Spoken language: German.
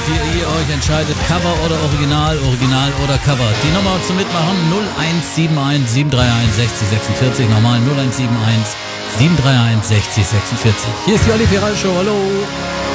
wie ihr euch entscheidet, Cover oder Original, Original oder Cover. Die Nummer zum Mitmachen 0171 731 60 46, nochmal 0171 731 60 46. Hier ist die Olli Ferrari Show, hallo.